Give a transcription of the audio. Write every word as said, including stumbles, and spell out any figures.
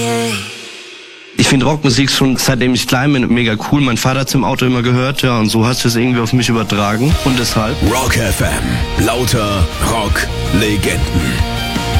Ich finde Rockmusik schon, seitdem ich klein bin, mega cool. Mein Vater hat es im Auto immer gehört, ja, und so hast du es irgendwie auf mich übertragen. Und deshalb Rock F M. Lauter Rock-Legenden.